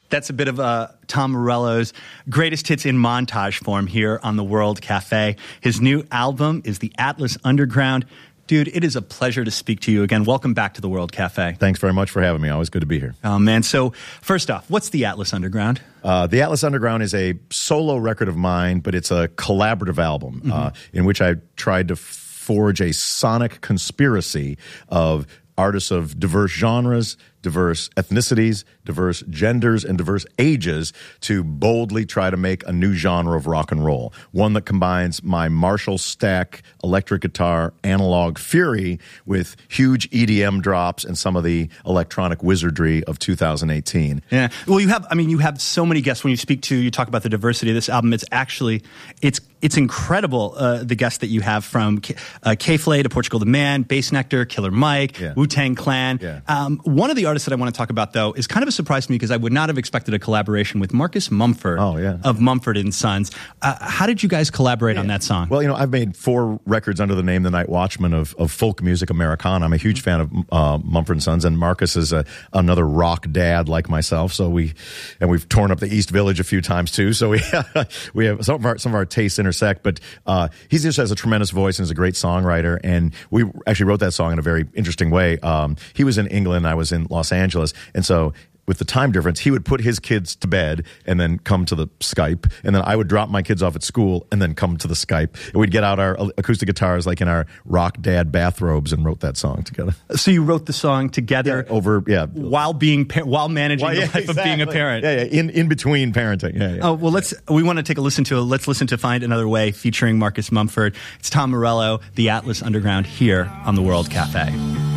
That's a bit of Tom Morello's greatest hits in montage form here on the World Cafe. His new album is The Atlas Underground. Dude, it is a pleasure to speak to you again. Welcome back to the World Cafe. Thanks very much for having me. Always good to be here. Oh, man. So first off, what's The Atlas Underground? The Atlas Underground is a solo record of mine, but it's a collaborative album in which I tried to forge a sonic conspiracy of artists of diverse genres, diverse ethnicities, diverse genders, and diverse ages to boldly try to make a new genre of rock and roll. One that combines my Marshall Stack electric guitar analog fury with huge EDM drops and some of the electronic wizardry of 2018. Yeah. Well, you have so many guests when you talk about the diversity of this album. It's incredible, the guests that you have from K-Flay to Portugal the Man, Bass Nectar, Killer Mike, Wu-Tang Clan. Yeah. One of the artists that I want to talk about, though, is kind of a surprise to me because I would not have expected a collaboration with Marcus Mumford of Mumford & Sons. How did you guys collaborate on that song? Well, I've made 4 records under the name The Night Watchman of folk music Americana. I'm a huge fan of Mumford & Sons, and Marcus is another rock dad like myself. So we've torn up the East Village a few times too. So we have some of our tastes intersect. But he just has a tremendous voice and is a great songwriter. And we actually wrote that song in a very interesting way. He was in England, I was in Los Angeles, and so with the time difference, he would put his kids to bed and then come to the Skype, and then I would drop my kids off at school and then come to the Skype. And we'd get out our acoustic guitars like in our rock dad bathrobes and wrote that song together. So you wrote the song together while managing the life of being a parent. In between parenting. Oh, well, we want to take a listen to let's listen to Find Another Way featuring Marcus Mumford. It's Tom Morello, The Atlas Underground here on the World Cafe.